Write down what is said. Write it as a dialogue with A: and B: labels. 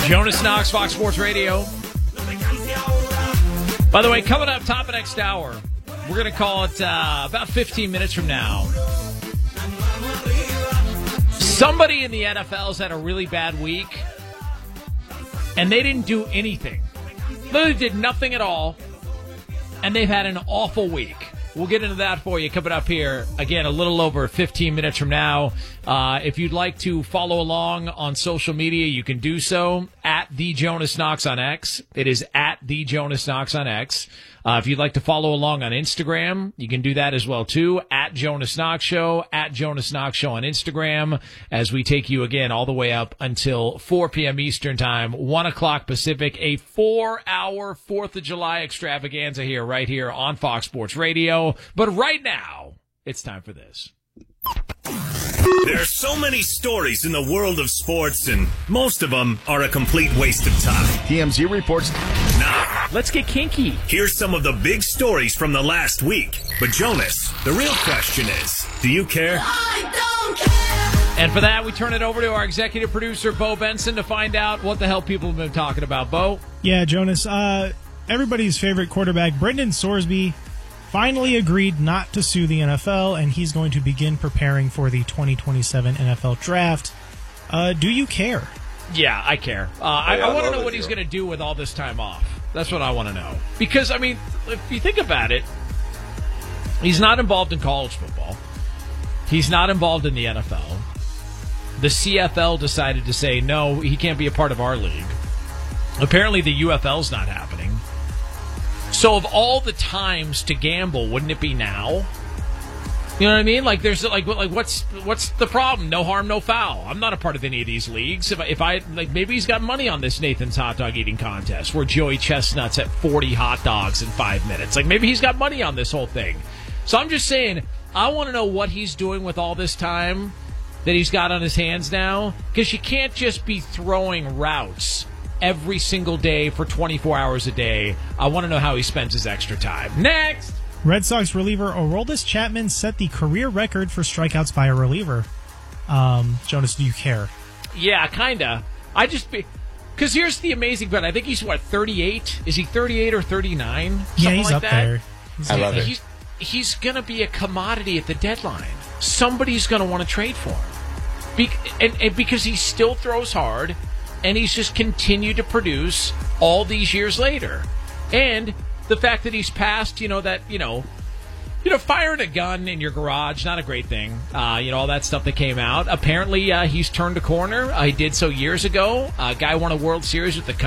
A: Jonas Knox, Fox Sports Radio. By the way, coming up top of next hour, we're going to call it about 15 minutes from now. Somebody in the NFL's had a really bad week, and they didn't do anything. Literally did nothing at all, and they've had an awful week. We'll get into that for you coming up here, again, a little over 15 minutes from now. If you'd like to follow along on social media, you can do so at The Jonas Knox on X. It is at The Jonas Knox on X. If you'd like to follow along on Instagram, you can do that as well, too. At Jonas Knox Show, at Jonas Knox Show on Instagram, as we take you, again, all the way up until 4 p.m. Eastern Time, 1 o'clock Pacific, a 4-hour 4th of July extravaganza here, right here on Fox Sports Radio. But right now, it's time for this.
B: There are so many stories in the world of sports, and most of them are a complete waste of time.
C: TMZ reports.
B: Now,
A: let's get kinky.
B: Here's some of the big stories from the last week. But Jonas, the real question is, do you care?
D: I don't care.
A: And for that, we turn it over to our executive producer, Bo Benson, to find out what the hell people have been talking about. Bo?
E: Yeah, Jonas, everybody's favorite quarterback, Brendan Sorsby, finally agreed not to sue the NFL, and he's going to begin preparing for the 2027 NFL Draft. Do you care?
A: Yeah, I care. I want to know what he's going to do with all this time off. That's what I want to know. Because, I mean, if you think about it, he's not involved in college football. He's not involved in the NFL. The CFL decided to say, no, he can't be a part of our league. Apparently the UFL's not happening. So of all the times to gamble, wouldn't it be now? You know what I mean? Like, there's like what's the problem? No harm, no foul. I'm not a part of any of these leagues. If I like, maybe he's got money on this Nathan's hot dog eating contest where Joey Chestnut's at 40 hot dogs in 5 minutes. Like, maybe he's got money on this whole thing. So I'm just saying, I want to know what he's doing with all this time that he's got on his hands now, because you can't just be throwing routes every single day for 24 hours a day. I want to know how he spends his extra time. Next!
E: Red Sox reliever Aroldis Chapman set the career record for strikeouts by a reliever. Jonas, do you care?
A: Yeah, kind of. Because here's the amazing part. I think he's, 38? Is he 38 or 39?
E: Yeah, he's
A: like
E: up
A: that.
E: there.
C: I love it.
A: He's going to be a commodity at the deadline. Somebody's going to want to trade for him. And because he still throws hard, and he's just continued to produce all these years later. And the fact that he's passed, firing a gun in your garage, not a great thing. All that stuff that came out. Apparently, he's turned a corner. He did so years ago. A guy won a World Series with the Cubs.